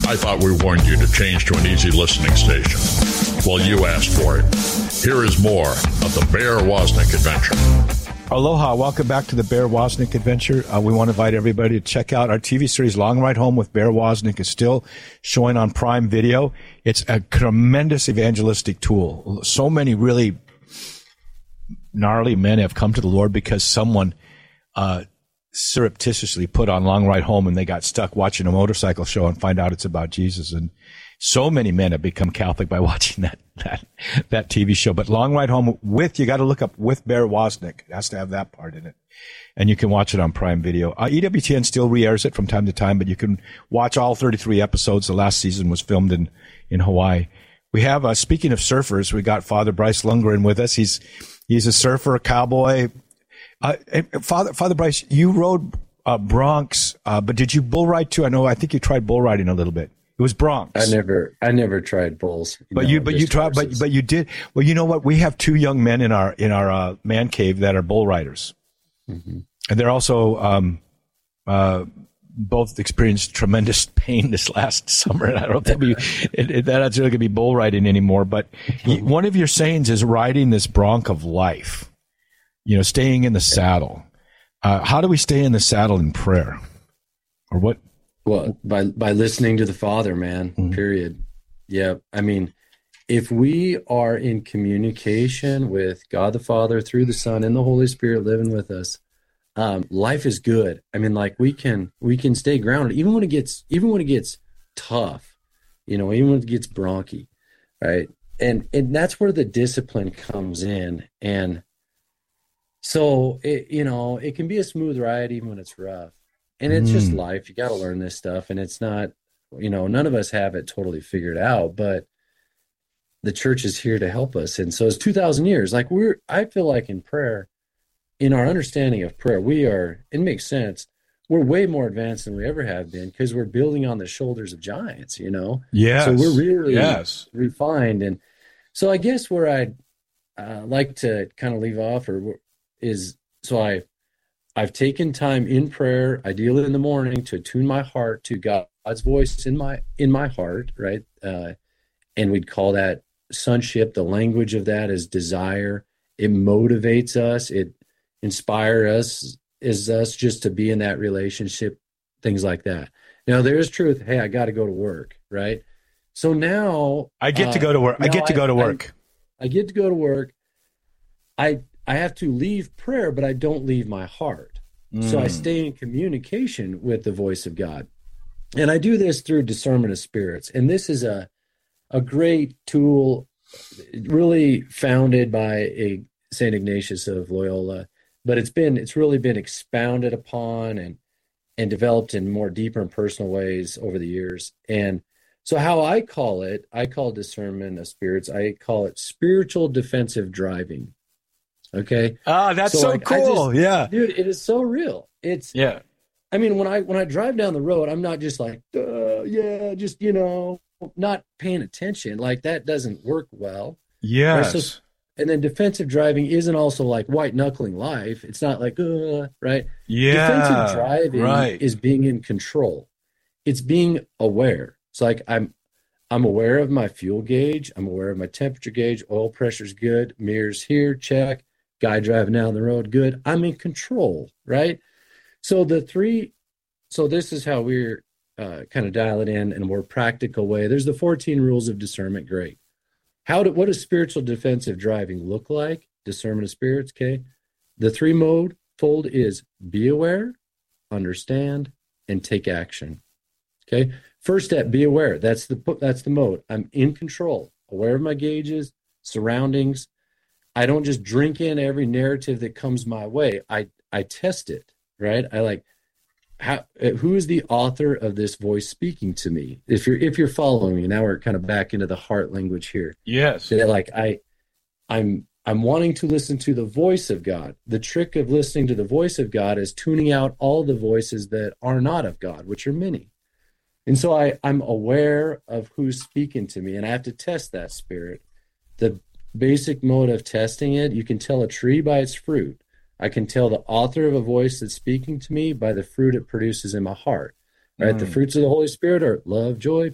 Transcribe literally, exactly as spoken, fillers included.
I thought we warned you to change to an easy listening station. Well, you asked for it. Here is more of the Bear Wozniak Adventure. Aloha. Welcome back to the Bear Wozniak Adventure. Uh, we want to invite everybody to check out our T V series, Long Ride Home with Bear Wozniak, is still showing on Prime Video. It's a tremendous evangelistic tool. So many really gnarly men have come to the Lord because someone uh surreptitiously put on Long Ride Home and they got stuck watching a motorcycle show and find out it's about Jesus. And so many men have become Catholic by watching that that that T V show. But Long Ride Home with, you got to look up with Bear Wozniak. It has to have that part in it. And you can watch it on Prime Video. Uh, E W T N still re-airs it from time to time, but you can watch all thirty-three episodes. The last season was filmed in, in Hawaii. We have, uh, speaking of surfers, we got Father Bryce Lundgren with us. He's, he's a surfer, a cowboy. Uh, Father, Father Bryce, you rode uh, Bronx, uh, but did you bull ride too? I know, I think you tried bull riding a little bit. It was Bronx. I never, I never tried bulls. You but know, you, but you tried, but but you did. Well, you know what? We have two young men in our in our uh, man cave that are bull riders, mm-hmm. and they're also um, uh, both experienced tremendous pain this last summer. And I don't think we, it, it, that's really going to be bull riding anymore. But mm-hmm. one of your sayings is riding this bronc of life. You know, staying in the saddle. Uh, how do we stay in the saddle in prayer? Or what? Well, by by listening to the Father, man, mm-hmm. period. Yeah. I mean, if we are in communication with God the Father through the Son and the Holy Spirit living with us, um, life is good. I mean, like we can we can stay grounded even when it gets even when it gets tough, you know, even when it gets bronky, right? And and that's where the discipline comes in. And so, it, you know, it can be a smooth ride even when it's rough. And it's mm. just life. You got to learn this stuff. And it's not, you know, none of us have it totally figured out, but the church is here to help us. And so it's two thousand years. Like we're, I feel like in prayer, in our understanding of prayer, we are, it makes sense. We're way more advanced than we ever have been because we're building on the shoulders of giants, you know? Yes. So we're really yes. refined. And so I guess where I'd uh, like to kind of leave off or is so I, I've taken time in prayer, ideally in the morning, to tune my heart to God's voice in my in my heart, right? Uh, and we'd call that sonship. The language of that is desire. It motivates us. It inspires us, is us just to be in that relationship, things like that. Now there's truth. Hey, I got to go to work, right? So now I get uh, to go to work. I get to go to work. I, I get to go to work. I. I have to leave prayer, but I don't leave my heart. Mm. So I stay in communication with the voice of God. And I do this through discernment of spirits. And this is a a great tool really founded by a Saint Ignatius of Loyola, but it's been it's really been expounded upon and and developed in more deeper and personal ways over the years. And so how I call it, I call discernment of spirits, I call it spiritual defensive driving. Okay. Ah, that's so, so like, cool. Just, yeah. Dude, it is so real. It's yeah. I mean, when I when I drive down the road, I'm not just like, uh, yeah, just, you know, not paying attention. Like that doesn't work well. Yes. Right? So, and then defensive driving isn't also like white knuckling life. It's not like, uh, right? Yeah. Defensive driving right. is being in control. It's being aware. It's like I'm I'm aware of my fuel gauge. I'm aware of my temperature gauge. Oil pressure's good. Mirrors here, check. Guy driving down the road, good. I'm in control, right? So the three, so this is how we're uh, kind of dial it in in a more practical way. There's the fourteen rules of discernment. Great. How do, what does spiritual defensive driving look like? Discernment of spirits, okay? The three mode fold is be aware, understand, and take action. Okay? First step, be aware. That's the that's the mode. I'm in control, aware of my gauges, surroundings. I don't just drink in every narrative that comes my way. I, I test it, right? I like, how, who is the author of this voice speaking to me? If you're, if you're following me, now we're kind of back into the heart language here. Yes. So like I, I'm, I'm wanting to listen to the voice of God. The trick of listening to the voice of God is tuning out all the voices that are not of God, which are many. And so I, I'm aware of who's speaking to me, and I have to test that spirit. The basic mode of testing it, you can tell a tree by its fruit. I can tell the author of a voice that's speaking to me by the fruit it produces in my heart. Right? Mm. The fruits of the Holy Spirit are love, joy,